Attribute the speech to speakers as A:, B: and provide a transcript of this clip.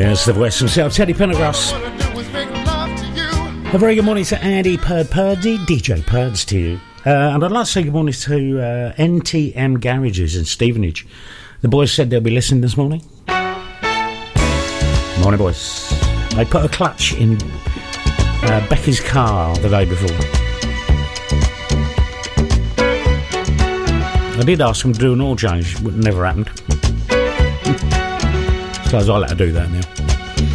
A: Yes, the voice himself, Teddy Pendergrass. A very good morning to Andy Purdy, DJ Purds to you. And I'd like to say good morning to NTM Garages in Stevenage. The boys said they'll be listening this morning. Morning, boys. They put a clutch in Becky's car the day before. I did ask them to do an oil change, but it never happened. So I let her do that now.